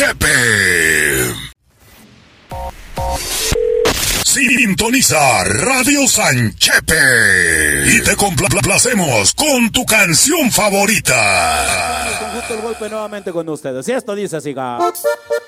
Sanchepe. Sintoniza Radio Sanchepe y te complacemos con tu canción favorita. Conjunto El Golpe nuevamente con ustedes. Y esto dice así.